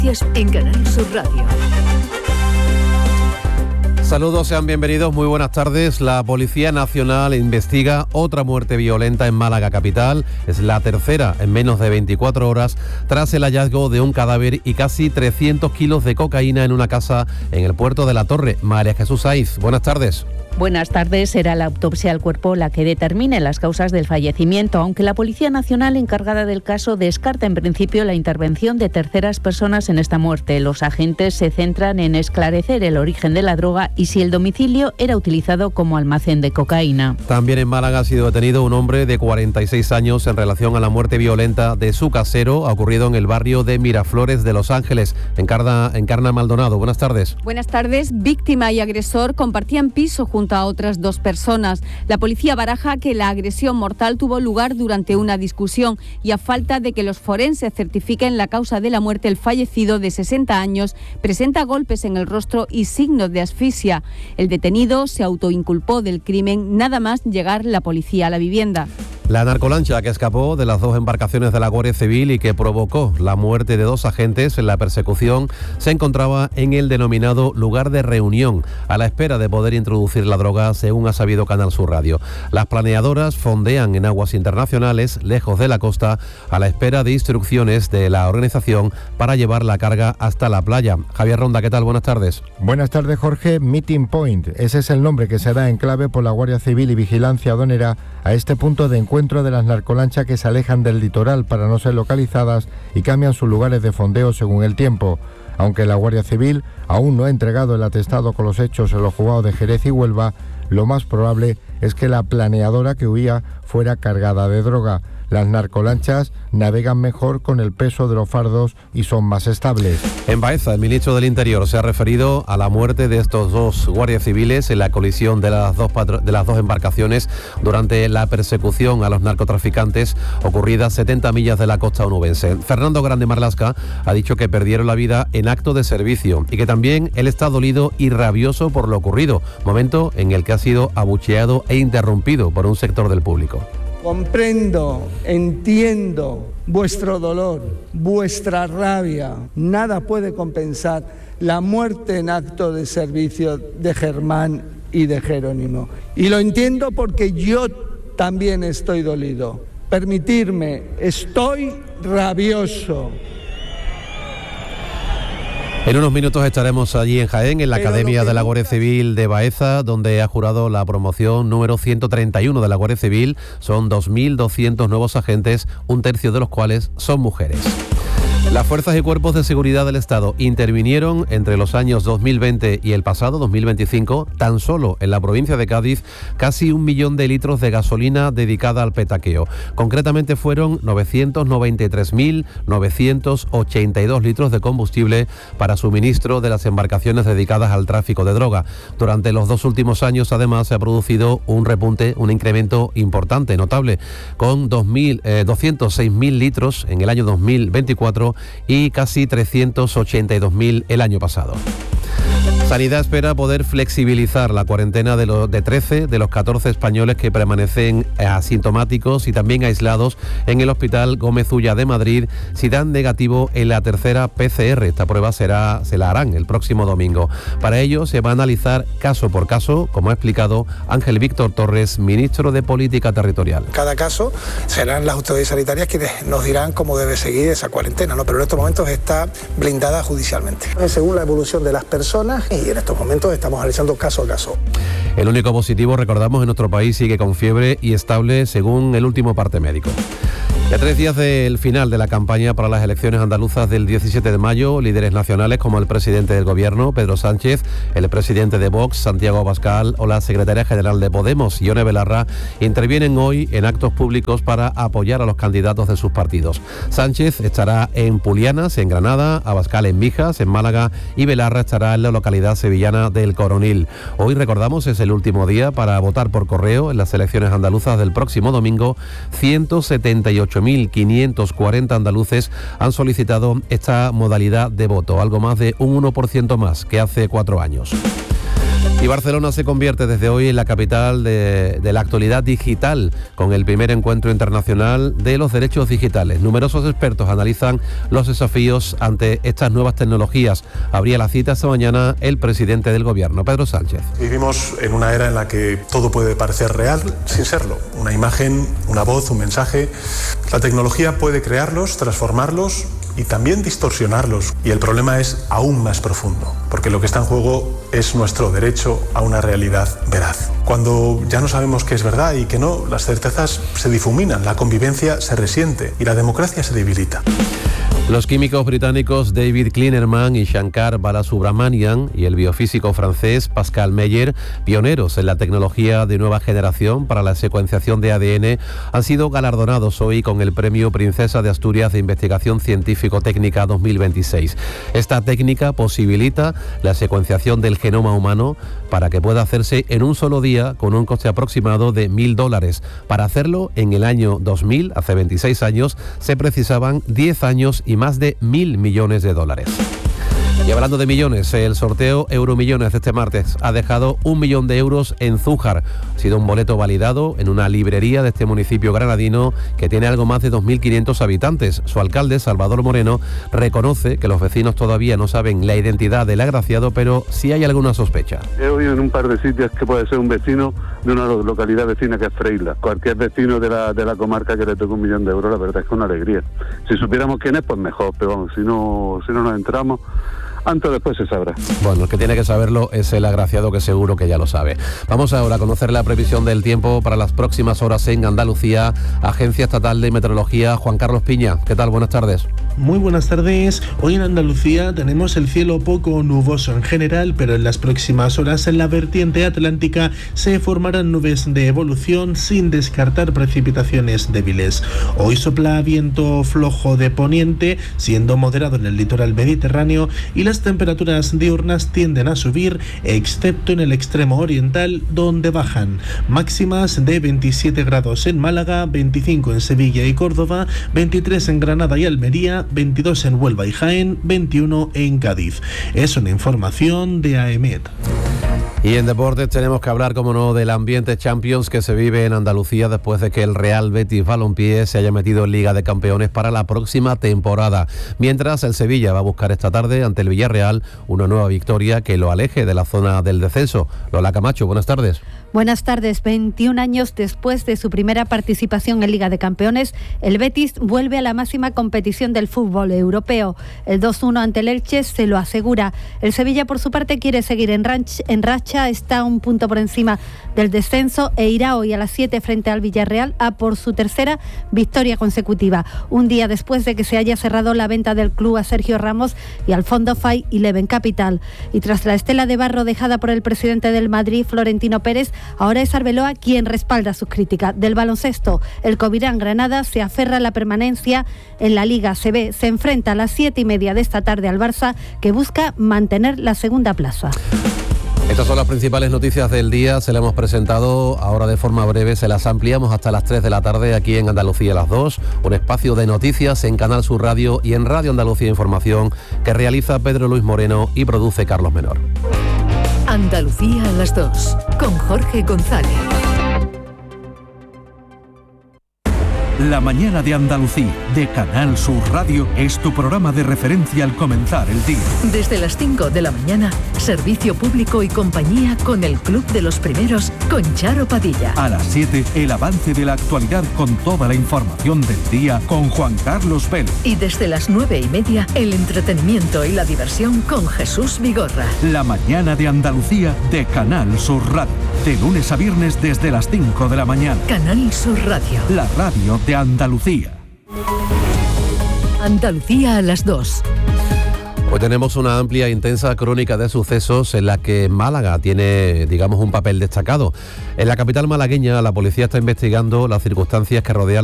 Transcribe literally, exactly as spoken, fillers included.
En Canal Sur Radio. Saludos, sean bienvenidos, muy buenas tardes. La Policía Nacional investiga otra muerte violenta en Málaga capital. Es la tercera en menos de veinticuatro horas tras el hallazgo de un cadáver y casi trescientos kilos de cocaína en una casa en el puerto de La Torre. María Jesús Saiz, buenas tardes. Buenas tardes. Será la autopsia al cuerpo la que determine las causas del fallecimiento, aunque la Policía Nacional encargada del caso descarta en principio la intervención de terceras personas en esta muerte. Los agentes se centran en esclarecer el origen de la droga y si el domicilio era utilizado como almacén de cocaína. También en Málaga ha sido detenido un hombre de cuarenta y seis años en relación a la muerte violenta de su casero, ha ocurrido en el barrio de Miraflores de Los Ángeles. Encarna, Encarna Maldonado, buenas tardes. Buenas tardes. Víctima y agresor compartían piso junto a otras dos personas. La policía baraja que la agresión mortal tuvo lugar durante una discusión y a falta de que los forenses certifiquen la causa de la muerte, el fallecido de sesenta años presenta golpes en el rostro y signos de asfixia. El detenido se autoinculpó del crimen nada más llegar la policía a la vivienda. La narcolancha que escapó de las dos embarcaciones de la Guardia Civil y que provocó la muerte de dos agentes en la persecución se encontraba en el denominado lugar de reunión, a la espera de poder introducir la droga, según ha sabido Canal Sur Radio. Las planeadoras fondean en aguas internacionales, lejos de la costa, a la espera de instrucciones de la organización para llevar la carga hasta la playa. Javier Ronda, ¿qué tal? Buenas tardes. Buenas tardes, Jorge. Meeting Point, ese es el nombre que se da en clave por la Guardia Civil y Vigilancia Aduanera a este punto de encuentro de las narcolanchas que se alejan del litoral para no ser localizadas y cambian sus lugares de fondeo según el tiempo. Aunque la Guardia Civil aún no ha entregado el atestado con los hechos en los juzgados de Jerez y Huelva, lo más probable es que la planeadora que huía fuera cargada de droga. Las narcolanchas navegan mejor con el peso de los fardos y son más estables. En Baeza, el ministro del Interior se ha referido a la muerte de estos dos guardias civiles en la colisión de las dos, patro- de las dos embarcaciones durante la persecución a los narcotraficantes ocurrida a setenta millas de la costa onubense. Fernando Grande Marlaska ha dicho que perdieron la vida en acto de servicio y que también él está dolido y rabioso por lo ocurrido, momento en el que ha sido abucheado e interrumpido por un sector del público. Comprendo, entiendo vuestro dolor, vuestra rabia. Nada puede compensar la muerte en acto de servicio de Germán y de Jerónimo. Y lo entiendo porque yo también estoy dolido. Permitirme, estoy rabioso. En unos minutos estaremos allí en Jaén, en la Pero Academia de la nunca... Guardia Civil de Baeza, donde ha jurado la promoción número ciento treinta y uno de la Guardia Civil. Son dos mil doscientos nuevos agentes, un tercio de los cuales son mujeres. Las fuerzas y cuerpos de seguridad del Estado intervinieron entre los años dos mil veinte y el pasado dos mil veinticinco, tan solo en la provincia de Cádiz, casi un millón de litros de gasolina dedicada al petaqueo. Concretamente fueron novecientos noventa y tres mil novecientos ochenta y dos litros de combustible para suministro de las embarcaciones dedicadas al tráfico de droga. Durante los dos últimos años, además, se ha producido un repunte, un incremento importante, notable, con dos mil, eh, doscientos seis mil litros en el año dos mil veinticuatro y casi trescientos ochenta y dos mil el año pasado. Sanidad espera poder flexibilizar la cuarentena de, los, de trece de los catorce españoles que permanecen asintomáticos y también aislados en el Hospital Gómez Ulla de Madrid si dan negativo en la tercera P C R. Esta prueba será, se la harán el próximo domingo. Para ello se va a analizar caso por caso, como ha explicado Ángel Víctor Torres, ministro de Política Territorial. Cada caso serán las autoridades sanitarias quienes nos dirán cómo debe seguir esa cuarentena, ¿no? Pero en estos momentos está blindada judicialmente, según la evolución de las personas, y en estos momentos estamos analizando caso a caso. El único positivo, recordamos, en nuestro país sigue con fiebre y estable según el último parte médico. Y a tres días del final de la campaña para las elecciones andaluzas del diecisiete de mayo, líderes nacionales como el presidente del Gobierno, Pedro Sánchez, el presidente de Vox, Santiago Abascal, o la secretaria general de Podemos, Ione Belarra, intervienen hoy en actos públicos para apoyar a los candidatos de sus partidos. Sánchez estará en Pulianas, en Granada, Abascal en Mijas, en Málaga, y Belarra estará en la localidad sevillana del Coronil. Hoy, recordamos, es el último día para votar por correo en las elecciones andaluzas del próximo domingo. ciento setenta y ocho mil quinientos cuarenta andaluces han solicitado esta modalidad de voto, algo más de un uno por ciento más que hace cuatro años. Y Barcelona se convierte desde hoy en la capital de, de la actualidad digital, con el primer encuentro internacional de los derechos digitales. Numerosos expertos analizan los desafíos ante estas nuevas tecnologías. Abría la cita esta mañana el presidente del gobierno, Pedro Sánchez. Vivimos en una era en la que todo puede parecer real sin serlo. Una imagen, una voz, un mensaje. La tecnología puede crearlos, transformarlos y también distorsionarlos. Y el problema es aún más profundo, porque lo que está en juego es nuestro derecho a una realidad veraz. Cuando ya no sabemos qué es verdad y qué no, las certezas se difuminan, la convivencia se resiente y la democracia se debilita. Los químicos británicos David Klinerman y Shankar Balasubramanian y el biofísico francés Pascal Meyer, pioneros en la tecnología de nueva generación para la secuenciación de A D N, han sido galardonados hoy con el Premio Princesa de Asturias de Investigación Científico-Técnica dos mil veintiséis. Esta técnica posibilita la secuenciación del genoma humano para que pueda hacerse en un solo día con un coste aproximado de mil dólares. Para hacerlo, en el año dos mil, hace veintiséis años, se precisaban diez años y más de mil millones de dólares. Y hablando de millones, el sorteo Euromillones de este martes ha dejado un millón de euros en Zújar. Ha sido un boleto validado en una librería de este municipio granadino que tiene algo más de dos mil quinientos habitantes. Su alcalde, Salvador Moreno, reconoce que los vecinos todavía no saben la identidad del agraciado, pero sí hay alguna sospecha. He oído en un par de sitios que puede ser un vecino de una localidad vecina que es Freila. Cualquier vecino de la, de la comarca que le toque un millón de euros, la verdad es que es una alegría. Si supiéramos quién es, pues mejor, pero vamos, si no, si no nos entramos, antes o después se sabrá. Bueno, el que tiene que saberlo es el agraciado, que seguro que ya lo sabe. Vamos ahora a conocer la previsión del tiempo para las próximas horas en Andalucía. Agencia Estatal de Meteorología, Juan Carlos Piña. ¿Qué tal? Buenas tardes. Muy buenas tardes. Hoy en Andalucía tenemos el cielo poco nuboso en general, pero en las próximas horas en la vertiente atlántica se formarán nubes de evolución sin descartar precipitaciones débiles. Hoy sopla viento flojo de poniente, siendo moderado en el litoral mediterráneo, y las temperaturas diurnas tienden a subir, excepto en el extremo oriental, donde bajan. Máximas de veintisiete grados en Málaga, veinticinco en Sevilla y Córdoba, veintitrés en Granada y Almería, veintidós en Huelva y Jaén, veintiuno en Cádiz. Es una información de AEMET. Y en deportes tenemos que hablar, como no, del ambiente Champions que se vive en Andalucía después de que el Real Betis Balompié se haya metido en Liga de Campeones para la próxima temporada. Mientras el Sevilla va a buscar esta tarde ante el Villarreal una nueva victoria que lo aleje de la zona del descenso. Lola Camacho, buenas tardes. Buenas tardes. veintiún años después de su primera participación en Liga de Campeones, el Betis vuelve a la máxima competición del fútbol europeo. El dos uno ante el Elche se lo asegura. El Sevilla, por su parte, quiere seguir en, ranch, en racha, está un punto por encima del descenso e irá hoy a las siete frente al Villarreal a por su tercera victoria consecutiva. Un día después de que se haya cerrado la venta del club a Sergio Ramos y al fondo Five Eleven Capital. Y tras la estela de barro dejada por el presidente del Madrid, Florentino Pérez, ahora es Arbeloa quien respalda sus críticas. Del baloncesto, el Covirán Granada se aferra a la permanencia en la Liga C B. Se enfrenta a las siete y media de esta tarde al Barça, que busca mantener la segunda plaza. Estas son las principales noticias del día, se las hemos presentado ahora de forma breve, se las ampliamos hasta las tres de la tarde aquí en Andalucía a las dos, un espacio de noticias en Canal Sur Radio y en Radio Andalucía Información que realiza Pedro Luis Moreno y produce Carlos Menor. Andalucía a las dos, con Jorge González. La mañana de Andalucía, de Canal Sur Radio, es tu programa de referencia al comenzar el día. Desde las cinco de la mañana, servicio público y compañía con el Club de los Primeros, con Charo Padilla. A las siete, el avance de la actualidad con toda la información del día con Juan Carlos Vélez. Y desde las nueve y media, el entretenimiento y la diversión con Jesús Vigorra. La mañana de Andalucía, de Canal Sur Radio. De lunes a viernes desde las cinco de la mañana. Canal Sur Radio. La radio de Andalucía. Andalucía a las dos. Hoy tenemos una amplia e intensa crónica de sucesos en la que Málaga tiene, digamos, un papel destacado. En la capital malagueña, la policía está investigando las circunstancias que rodean